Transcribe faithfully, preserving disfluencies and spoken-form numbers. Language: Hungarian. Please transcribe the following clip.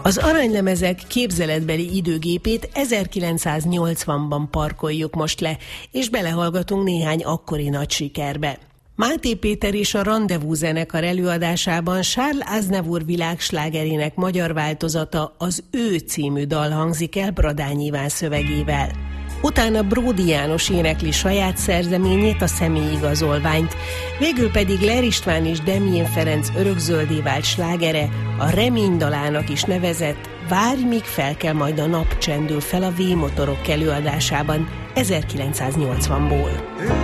Az aranylemezek képzeletbeli időgépét ezerkilencszáznyolcvanban parkoljuk most le, és belehallgatunk néhány akkori nagy sikerbe. Máté Péter és a Rendezvous zenekar előadásában Charles Aznavour világslágerének magyar változata, az Ő című dal hangzik el Bradányi Iván szövegével. Utána Bródi János énekli saját szerzeményét, a Személyigazolványt, végül pedig Ler István és Demjén Ferenc örökzöldé vált slágere, a Remény dalának is nevezett Várj, míg felkel majd a nap csendül fel a V-motorok előadásában ezerkilencszáznyolcvanból.